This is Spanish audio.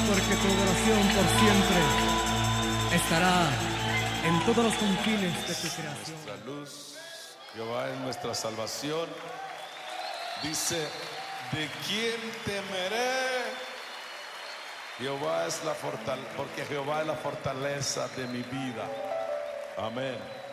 porque tu adoración por siempre estará en todos los confines de tu creación. Nuestra luz, Jehová es nuestra salvación. Dice, ¿de quién temeré? Jehová es la fortaleza, porque Jehová es la fortaleza de mi vida. Amén.